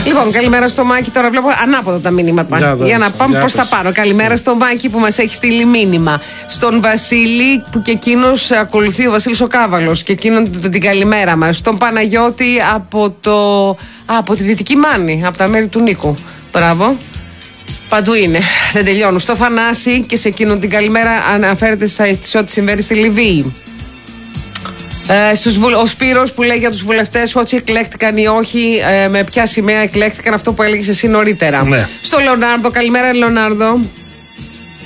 Λοιπόν, καλημέρα στο Μάκη. Τώρα βλέπω ανάποδα τα μηνύματα. Για να πάμε προς τα πάνω. Καλημέρα στο Μάκη που μας έχει στείλει μήνυμα. Στον Βασίλη που και εκείνος ακολουθεί, ο Βασίλης ο Κάβαλος, και εκείνον την καλημέρα μας. Στον Παναγιώτη από τη Δυτική Μάνη, από τα μέρη του Νίκου. Μπράβο. Παντού είναι. Δεν τελειώνουν. Στο Θανάση και σε εκείνον την καλημέρα αναφέρεται σε ό,τι συμβαίνει στη Λιβύη. Ο Σπύρος που λέει για τους βουλευτές ότι εκλέχτηκαν ή όχι, με ποια σημαία εκλέχτηκαν, αυτό που έλεγες εσύ νωρίτερα. Ναι. Στο Λεωνάρδο, καλημέρα Λεωνάρδο.